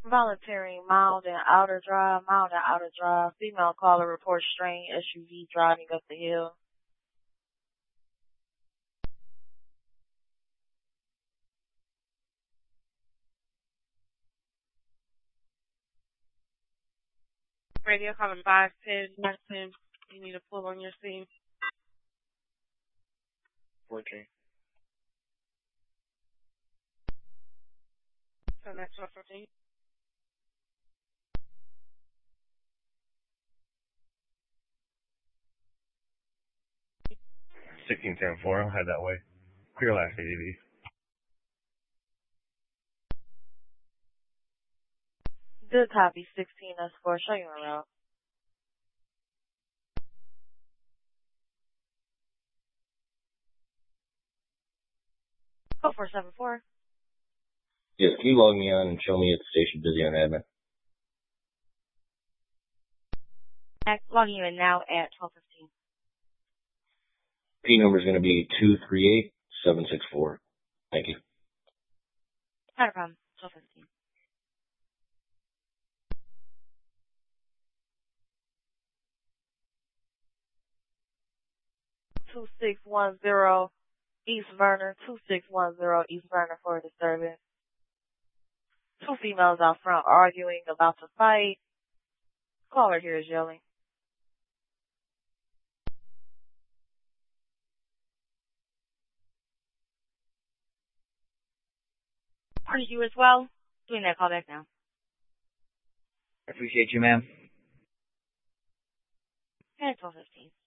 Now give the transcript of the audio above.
Volunteering mild and outer drive. Female caller reports strained SUV driving up the hill. Radio calling 510 Nelson. You need a pull on your scene. 14. So that's 12:15. $16.10 I'll head that way. Clear last ADV. Good copy, 16S4. Show you en route. Code 474. Yes, can you log me on and show me at the station busy on admin? Logging you in now at 12:15. P number is going to be 238764. Thank you. Not a problem. 12:15. (2610) East Verner, 2610 East Verner for disturbance. Two females out front arguing about to fight. Caller here is yelling. Are you as well? Doing that call back now. I appreciate you, ma'am. At 12:15.